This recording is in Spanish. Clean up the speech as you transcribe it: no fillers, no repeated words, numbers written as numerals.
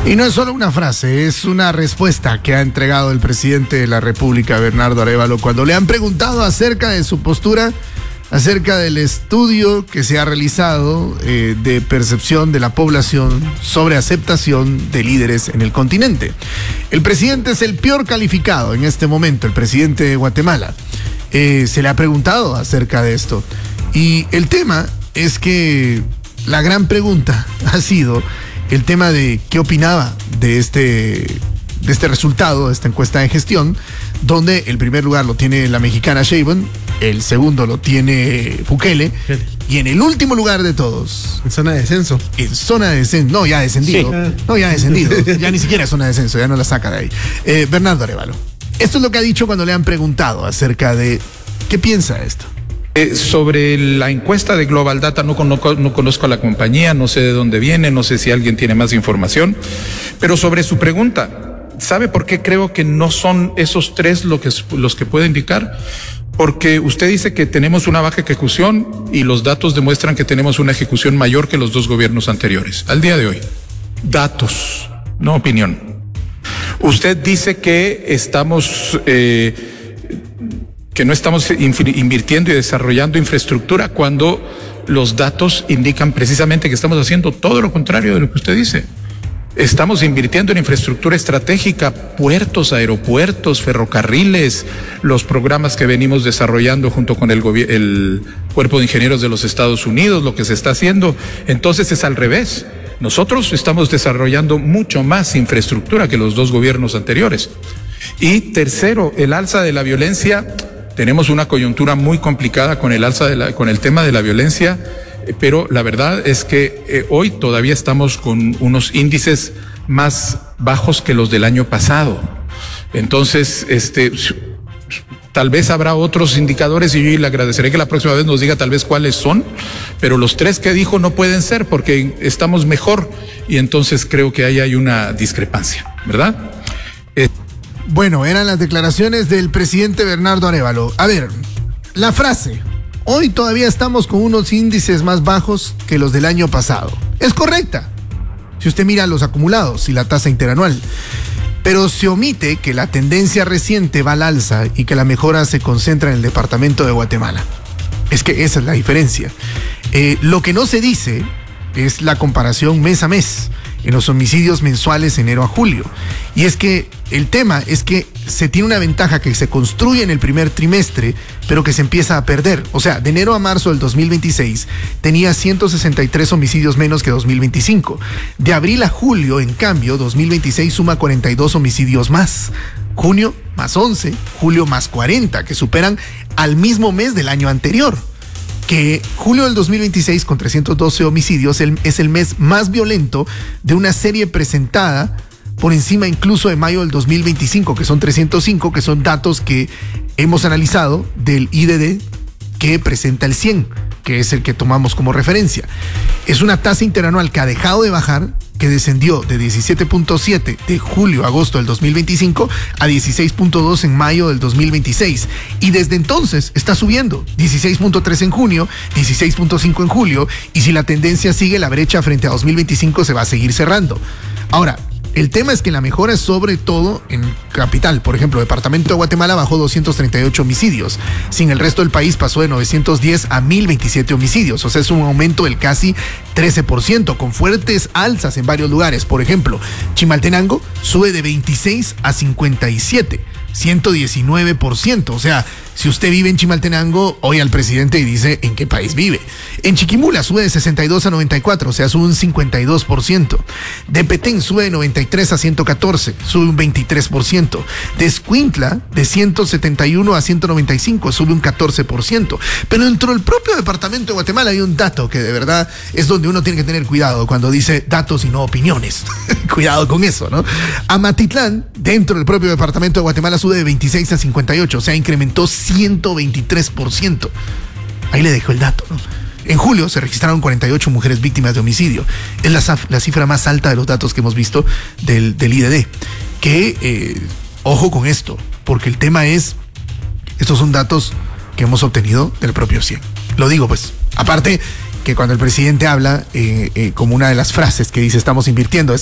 Y no es solo una frase, es una respuesta que ha entregado el presidente de la República, Bernardo Arévalo, cuando le han preguntado acerca de su postura, acerca del estudio que se ha realizado de percepción de la población sobre aceptación de líderes en el continente. El presidente es el peor calificado en este momento, el presidente de Guatemala. Se le ha preguntado acerca de esto. Y el tema es que la gran pregunta ha sido el tema de qué opinaba de este resultado, de esta encuesta de gestión, donde el primer lugar lo tiene la mexicana Sheinbaum, el segundo lo tiene Bukele, y en el último lugar de todos... En zona de descenso. En zona de descenso, no, ya descendido. Sí. No, ya descendido. Ya ni siquiera es zona de descenso, ya no la saca de ahí. Bernardo Arévalo, esto es lo que ha dicho cuando le han preguntado acerca de qué piensa de esto. Sobre la encuesta de Global Data, no conozco a la compañía, no sé de dónde viene, no sé si alguien tiene más información, pero sobre su pregunta, ¿sabe por qué creo que no son esos tres los que puede indicar? Porque usted dice que tenemos una baja ejecución y los datos demuestran que tenemos una ejecución mayor que los dos gobiernos anteriores. Al día de hoy, datos, no opinión. Usted dice que que no estamos invirtiendo y desarrollando infraestructura cuando los datos indican precisamente que estamos haciendo todo lo contrario de lo que usted dice. Estamos invirtiendo en infraestructura estratégica, puertos, aeropuertos, ferrocarriles, los programas que venimos desarrollando junto con el Cuerpo de Ingenieros de los Estados Unidos, lo que se está haciendo. Entonces es al revés. Nosotros estamos desarrollando mucho más infraestructura que los dos gobiernos anteriores. Y tercero, el alza de la violencia. Tenemos una coyuntura muy complicada con el tema de la violencia, pero la verdad es que hoy todavía estamos con unos índices más bajos que los del año pasado. Entonces, tal vez habrá otros indicadores y yo le agradeceré que la próxima vez nos diga tal vez cuáles son, pero los tres que dijo no pueden ser porque estamos mejor y entonces creo que ahí hay una discrepancia, ¿verdad? Bueno, eran las declaraciones del presidente Bernardo Arévalo. A ver, la frase, hoy todavía estamos con unos índices más bajos que los del año pasado. Es correcta, si usted mira los acumulados y la tasa interanual. Pero se omite que la tendencia reciente va al alza y que la mejora se concentra en el departamento de Guatemala. Es que esa es la diferencia. Lo que no se dice es la comparación mes a mes en los homicidios mensuales enero a julio. Y es que el tema es que se tiene una ventaja que se construye en el primer trimestre, pero que se empieza a perder. O sea, de enero a marzo del 2026 tenía 163 homicidios menos que 2025. De abril a julio, en cambio, 2026 suma 42 homicidios más. Junio más 11, julio más 40, que superan al mismo mes del año anterior. Que julio del 2026 con 312 homicidios es el mes más violento de una serie presentada por encima incluso de mayo del 2025, que son 305, que son datos que hemos analizado del IDD que presenta el 100, que es el que tomamos como referencia. Es una tasa interanual que ha dejado de bajar, que descendió de 17.7 de julio a agosto del 2025 a 16.2 en mayo del 2026. Y desde entonces está subiendo, 16.3 en junio, 16.5 en julio, y si la tendencia sigue, la brecha frente a 2025 se va a seguir cerrando. Ahora, el tema es que la mejora es sobre todo en capital. Por ejemplo, el departamento de Guatemala bajó 238 homicidios. Sin el resto del país pasó de 910 a 1027 homicidios. O sea, es un aumento del casi 13%, con fuertes alzas en varios lugares. Por ejemplo, Chimaltenango sube de 26 a 57. 119%. O sea, si usted vive en Chimaltenango, oye al presidente y dice en qué país vive. En Chiquimula sube de 62 a 94, o sea, sube un 52%. De Petén sube de 93 a 114, sube un 23%. De Escuintla, de 171 a 195, sube un 14%. Pero dentro del propio departamento de Guatemala hay un dato que de verdad es donde uno tiene que tener cuidado cuando dice datos y no opiniones. Cuidado con eso, ¿no? Amatitlán, dentro del propio departamento de Guatemala, sube de 26 a 58, o sea, incrementó 123%. Ahí le dejo el dato, ¿no? En julio se registraron 48 mujeres víctimas de homicidio. Es la cifra más alta de los datos que hemos visto del IDD. Que, ojo con esto, porque el tema es, estos son datos que hemos obtenido del propio CIEN. Lo digo pues, aparte que cuando el presidente habla, como una de las frases que dice estamos invirtiendo,